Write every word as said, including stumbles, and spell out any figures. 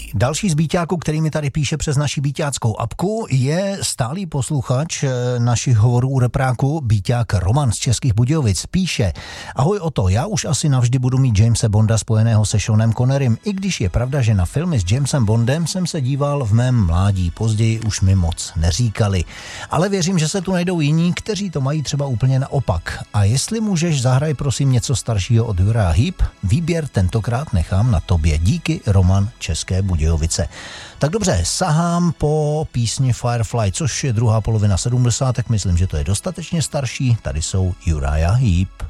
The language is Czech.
Další z býťáků, který mi tady píše přes naši býťáckou apku, je stálý posluchač našich hovorů u repráku, býťák Roman z Českých Budějovic. Píše: ahoj Oto, já už asi navždy budu mít Jamese Bonda spojeného se Seanem Connerym, i když je pravda, že na filmy s Jamesem Bondem jsem se díval v mém mládí, později už mi moc neříkali. Ale věřím, že se tu najdou jiní, kteří to mají třeba úplně naopak. A jestli můžeš, zahraj prosím něco staršího od Uriaha Heep, výběr tentokrát nechám na tobě. Díky, Roman, České Budějovice. Tak dobře, sahám po písni Firefly, což je druhá polovina sedmdesátek, myslím, že to je dostatečně starší. Tady jsou Uriah Heep.